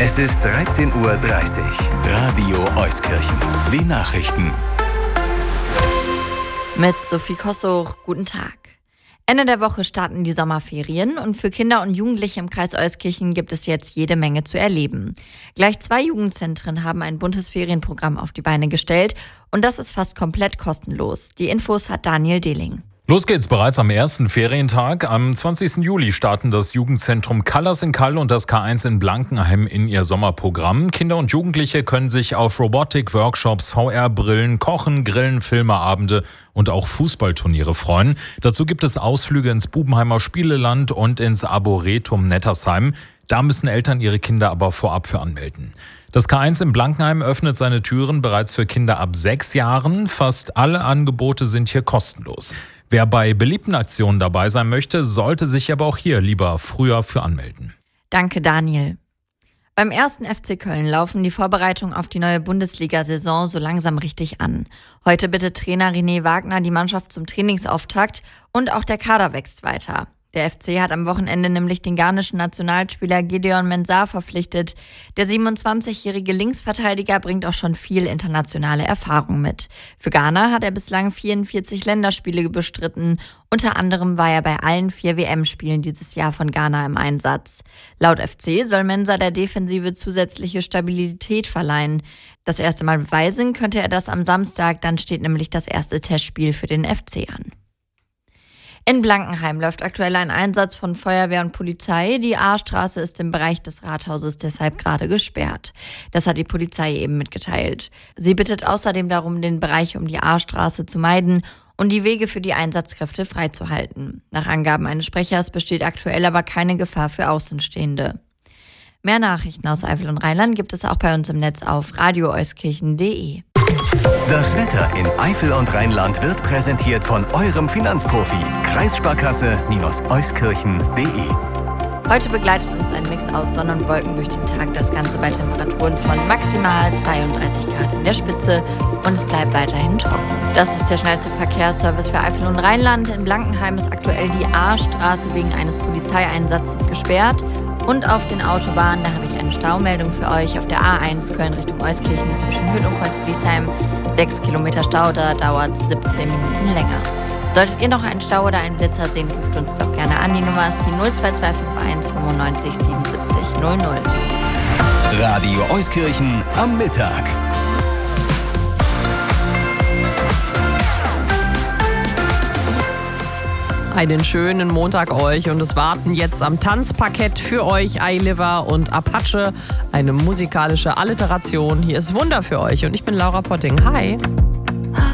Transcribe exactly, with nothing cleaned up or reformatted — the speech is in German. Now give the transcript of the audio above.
Es ist dreizehn Uhr dreißig. Radio Euskirchen. Die Nachrichten. Mit Sophie Kossoch, guten Tag. Ende der Woche starten die Sommerferien und für Kinder und Jugendliche im Kreis Euskirchen gibt es jetzt jede Menge zu erleben. Gleich zwei Jugendzentren haben ein buntes Ferienprogramm auf die Beine gestellt und das ist fast komplett kostenlos. Die Infos hat Daniel Dehling. Los geht's bereits am ersten Ferientag. Am zwanzigsten Juli starten das Jugendzentrum Callas in Kall und das K eins in Blankenheim in ihr Sommerprogramm. Kinder und Jugendliche können sich auf Robotik-Workshops, V R-Brillen, Kochen, Grillen, Filmeabende und auch Fußballturniere freuen. Dazu gibt es Ausflüge ins Bubenheimer Spieleland und ins Arboretum Nettersheim. Da müssen Eltern ihre Kinder aber vorab für anmelden. Das K eins in Blankenheim öffnet seine Türen bereits für Kinder ab sechs Jahren. Fast alle Angebote sind hier kostenlos. Wer bei beliebten Aktionen dabei sein möchte, sollte sich aber auch hier lieber früher für anmelden. Danke, Daniel. Beim ersten F C Köln laufen die Vorbereitungen auf die neue Bundesliga-Saison so langsam richtig an. Heute bittet Trainer René Wagner die Mannschaft zum Trainingsauftakt und auch der Kader wächst weiter. Der F C hat am Wochenende nämlich den ghanischen Nationalspieler Gideon Mensah verpflichtet. Der siebenundzwanzigjährige Linksverteidiger bringt auch schon viel internationale Erfahrung mit. Für Ghana hat er bislang vierundvierzig Länderspiele bestritten. Unter anderem war er bei allen vier W M-Spielen dieses Jahr von Ghana im Einsatz. Laut F C soll Mensah der Defensive zusätzliche Stabilität verleihen. Das erste Mal beweisen könnte er das am Samstag, dann steht nämlich das erste Testspiel für den F C an. In Blankenheim läuft aktuell ein Einsatz von Feuerwehr und Polizei. Die A-Straße ist im Bereich des Rathauses deshalb gerade gesperrt. Das hat die Polizei eben mitgeteilt. Sie bittet außerdem darum, den Bereich um die A-Straße zu meiden und die Wege für die Einsatzkräfte freizuhalten. Nach Angaben eines Sprechers besteht aktuell aber keine Gefahr für Außenstehende. Mehr Nachrichten aus Eifel und Rheinland gibt es auch bei uns im Netz auf radio euskirchen punkt de. Das Wetter in Eifel und Rheinland wird präsentiert von eurem Finanzprofi. Kreissparkasse-Euskirchen punkt de. Heute begleitet uns ein Mix aus Sonne und Wolken durch den Tag. Das Ganze bei Temperaturen von maximal zweiunddreißig Grad in der Spitze und es bleibt weiterhin trocken. Das ist der schnellste Verkehrsservice für Eifel und Rheinland. In Blankenheim ist aktuell die A-Straße wegen eines Polizeieinsatzes gesperrt. Und auf den Autobahnen, da habe ich eine Staumeldung für euch. Auf der A eins Köln Richtung Euskirchen zwischen Hütt und Kreuzbliesheim. sechs Kilometer Stau, da dauert es siebzehn Minuten länger. Solltet ihr noch einen Stau oder einen Blitzer sehen, ruft uns doch gerne an. Die Nummer ist die null zwei zwei fünf eins fünfundneunzig siebenundsiebzig null null. Radio Euskirchen am Mittag. Einen schönen Montag euch und es warten jetzt am Tanzparkett für euch iLiver und Apache. Eine musikalische Alliteration. Hier ist Wunder für euch und ich bin Laura Potting. Hi!